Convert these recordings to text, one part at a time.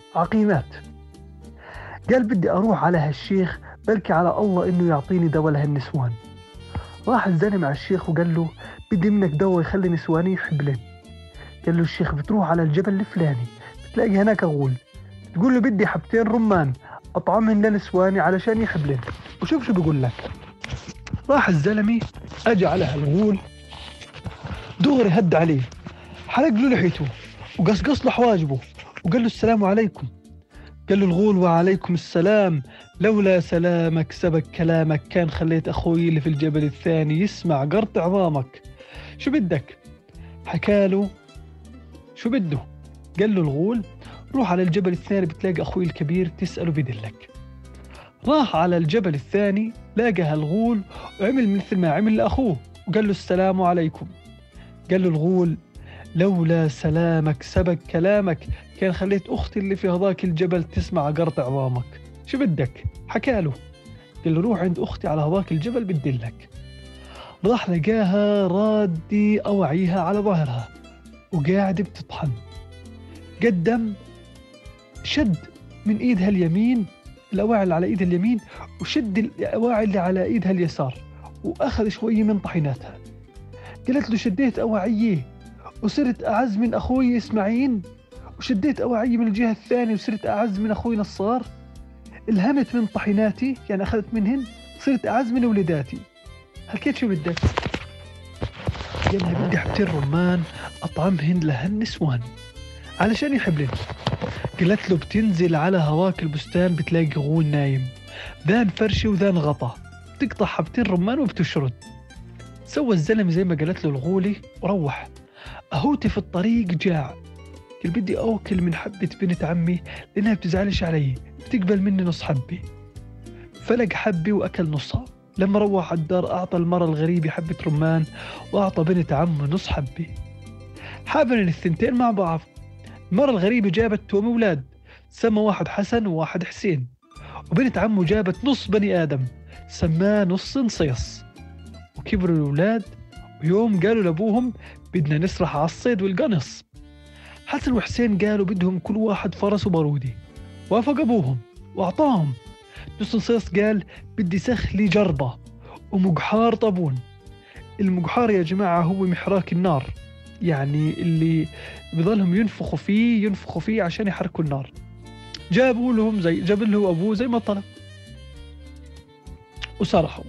عقيمات. قال بدي أروح على هالشيخ، بلكي على الله إنه يعطيني دواء لهالنسوان. راح الزلمة على الشيخ وقال له بدي منك دواء يخلي نسواني يحبلن. قال له الشيخ بتروح على الجبل الفلاني بتلاقي هناك غول، تقول له بدي حبتين رمان أطعمهن لنسواني علشان يحبلن، وشوف شو بيقول لك. راح الزلمة أجى على هالغول، دغري هد عليه، حلق له لحيته وقصقص له حواجبه وقال له السلام عليكم. قال له الغول وعليكم السلام، لولا سلامك سبق كلامك كان خليت أخوي اللي في الجبل الثاني يسمع قرط عظامك. شو بدك؟ حكاله شو بده. قال له الغول روح على الجبل الثاني بتلاقي أخوي الكبير تسأله بدلك. راح على الجبل الثاني لاقى هالغول وعمل مثل ما عمل لأخوه وقال له السلام عليكم. قال له الغول لولا سلامك سبق كلامك كان خليت أختي اللي في هذاك الجبل تسمع قرط عظامك. شو بدك؟ حكاله. قال له روح عند أختي على هذاك الجبل بدلك. راح لقاها رادي أوعيها على ظهرها وقاعد بتطحن. قدم شد من إيدها اليمين الأواعي اللي على إيدها اليمين وشد الأواعي اللي على إيدها اليسار وأخذ شوية من طحيناتها. قالت له شديت أواعيه وصرت أعز من أخوي إسماعيل، وشديت أواعي من الجهة الثانية وصرت أعز من أخوي نصار. الهمت من طحيناتي يعني أخذت منهن صرت أعز من ولداتي. هل شو بدك؟ قالها بدي حبتين رمان أطعمهن لهالنسوان علشان يحبلن. قالت له بتنزل على هواك البستان بتلاقي غول نايم، ذان فرشي وذان غطا، بتقطع حبتين رمان وبتشرد. سوى الزلمة زي ما قالت له الغولي وروح. أهوتي في الطريق جاع، قال بدي أوكل من حبة بنت عمي لأنها بتزعلش علي، بتقبل مني نص حبة. فلق حبة وأكل نصها. لما روح على الدار أعطى المرة الغريبة حبة رمان وأعطى بنت عمه نص حبة. حابن الثنتين مع بعض. المرة الغريبة جابت توم أولاد، سمى واحد حسن وواحد حسين، وبنت عمه جابت نص بني آدم سماه نص نصيص. وكبروا الأولاد ويوم قالوا لأبوهم بدنا نسرح على الصيد والقنص. حسن وحسين قالوا بدهم كل واحد فرس وبارودي، وافق أبوهم وأعطاهم. نص نصيص قال بدي سخلي جربة ومقحار طابون. المقحار يا جماعة هو محراك النار، يعني اللي بظلهم ينفخوا فيه عشان يحركوا النار. جابوا لهم جاب له أبوه زي ما طلب وسرحوا.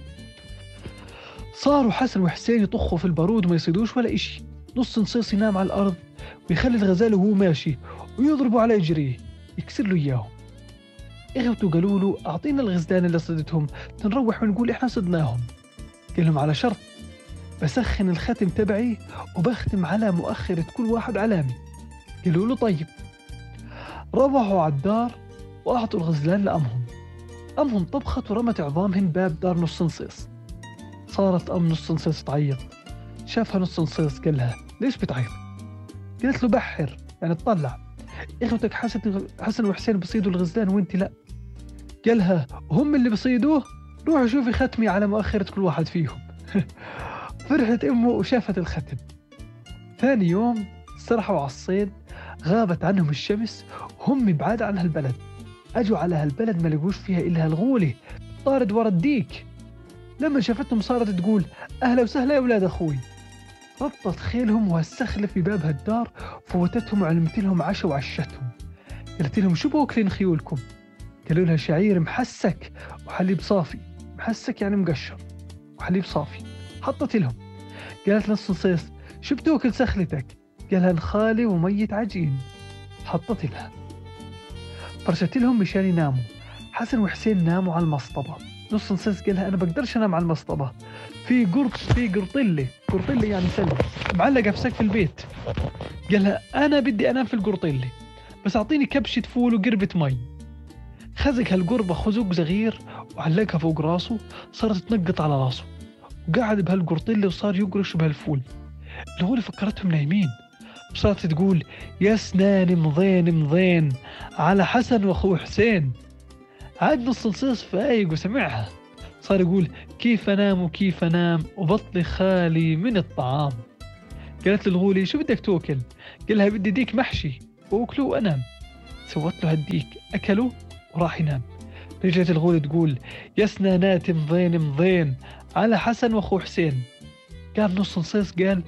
صاروا حسن وحسين يطخوا في البارود وما يصيدوش ولا إشي. نص نصيص ينام على الأرض ويخلي الغزال وهو ماشي ويضربوا على يجريه يكسر له إياهم. إخوته قالوا له أعطينا الغزلان اللي صدتهم تنروح ونقول إحنا صدناهم. قال لهم على شرط، بسخن الختم تبعي وبختم على مؤخرة كل واحد علامة. قالوا له طيب. روحوا على الدار وأعطوا الغزلان لأمهم. أمهم طبخت ورمت عظامهن باب دار نص نصيص. صارت أم نص نصيص تعيط. شافها نص نصيص قال لها ليش بتعيط؟ قالت له بحر يعني تطلع، إخوتك حسن وحسين بصيدوا الغزلان وانت لا. قالها هم اللي بصيدوه، روحوا شوفي ختمي على مؤخرة كل واحد فيهم. فرحت أمه وشافت الختم. ثاني يوم سرحوا على الصيد، غابت عنهم الشمس وهم بعاد عن هالبلد. أجوا على هالبلد ما لقوش فيها إلا هالغولة طارد ورا الديك. لما شافتهم صارت تقول أهلا وسهلا يا أولاد أخوي. ربطت خيلهم وهالسخلة في باب هالدار، فوتتهم وعلمت لهم عشا وعشتهم. قالت لهم شو بوكلين خيولكم؟ قالوا لها شعير محسك وحليب صافي. محسك يعني مقشر وحليب صافي. حطت لهم. قالت نص نصيص شو بتوكل سخلتك؟ قالها الخالي ومية عجين. حطت لها. فرشت لهم مشان يناموا. حسن وحسين ناموا على المصطبة. نص نصيص قالها أنا بقدرش أنام على المصطبة، في قرطلة يعني سلة معلقة في سقف البيت. قالها أنا بدي أنام في القرطلة، بس أعطيني كبشة فول وقربة مي. خزق هالقربة خزق صغير وعلقها فوق راسه، صارت تنقط على راسه وقعد بهالقرطلة وصار يقرش بهالفول. الغولة فكرتهم نايمين، صارت تقول يا سنان مضين على حسن واخوه حسين. عاد نص نصيص فايق وسمعها، صار يقول كيف انام وبطني خالي من الطعام. قالت له الغولة شو بدك توكل؟ قالها بدي ديك محشي واكله وانام. سوت له هديك، أكله وراح ينام. رجعت الغولة تقول: يسنا ناتي مضين مضين على حسن وأخو حسين. قام نص نصيص قال: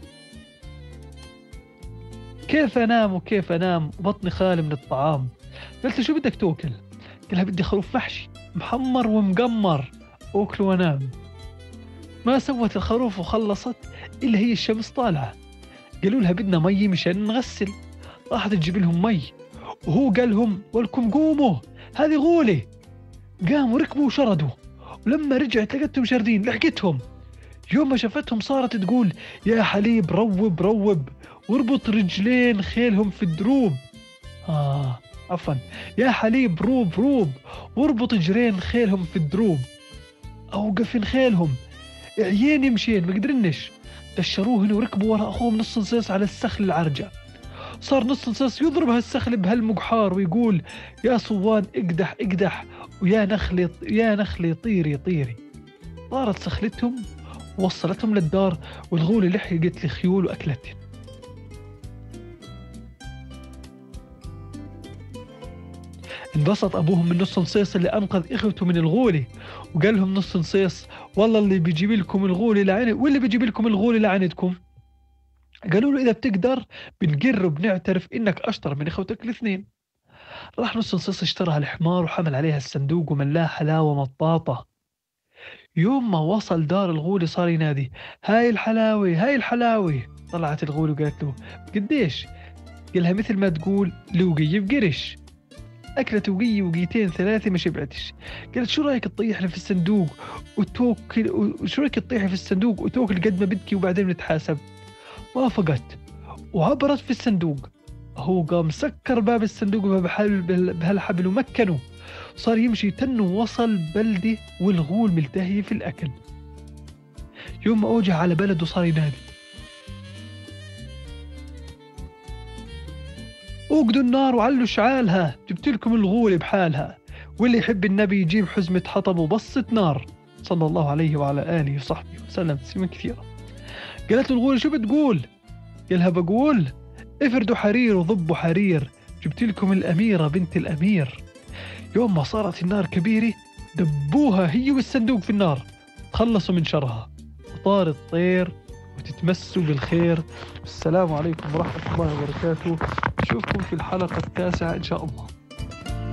كيف أنام وكيف أنام وبطني خالي من الطعام. قلت له: شو بدك تأكل؟ قالها: بدي خروف محشي محمر ومقمر أكل وأنام. ما سوت الخروف وخلصت إلا هي الشمس طالعة. قالوا لها: بدنا مي مشان نغسل. راحت تجيب لهم مي، وهو قال لهم: ولكم قوموا هذه غولة. قاموا ركبوا وشردوا، ولما رجعت لقيتهم شاردين لحقتهم. يوم ما شافتهم صارت تقول: يا حليب روب روب واربط رجلين خيلهم في الدروب. عفوا، يا حليب روب روب واربط جرين خيلهم في الدروب. أوقفن خيلهم عيين يمشين ما قدرنش. دشروهن وركبوا وراء أخوهم نص نصيص على السخل العرجة. صار نص نصيص يضرب هالسخل بهالمقحار ويقول: يا صوان اقدح اقدح ويا نخلي يا نخلي طيري طيري. طارت سخلتهم ووصلتهم للدار، والغولة لحقت الخيول وأكلتهن. انبسط أبوهم من نص نصيص اللي أنقذ إخوته من الغولة، وقال لهم نص نصيص: والله اللي بيجيب لكم الغولة لعنة، واللي بيجيب لكم الغولة لعنتكم. قالوا له: إذا بتقدر بنقر وبنعترف إنك أشطر من إخوتك الاثنين. راح نص نصيص اشترى الحمار وحمل عليها الصندوق وملاه حلاوة مطاطة. يوم ما وصل دار الغولة صار ينادي: هاي الحلاوة هاي الحلاوة. طلعت الغولة وقالت له: قديش؟ قالها: مثل ما تقول لوقية بقرش. أكلت وقية وقيتين ثلاثة ما شبعتش. قالت: شو رأيك تطيحنا في الصندوق شو رأيك تطيحي في الصندوق وتوكل قد ما بدكي وبعدين نتحاسب؟ وافقت وعبرت في الصندوق. هو قام سكر باب الصندوق بهالحبل ومكنه. صار يمشي تنه ووصل بلدة والغول ملتهي في الأكل. يوم ما أوجع على بلده صار ينادي: اوقدوا النار وعلوا شعالها، جبت لكم الغولة بحالها، واللي يحب النبي يجيب حزمة حطب وبصة نار. صلى الله عليه وعلى آله وصحبه وسلم تسليما كثيرا. قالت له الغولة: شو بتقول؟ قالها: بقول افردوا حرير وضبوا حرير، جبت لكم الأميرة بنت الأمير. يوم ما صارت النار كبيرة دبوها هي والصندوق في النار، تخلصوا من شرها وطار الطير وتتمسوا بالخير. السلام عليكم ورحمة الله وبركاته. نشوفكم في الحلقة 9 إن شاء الله.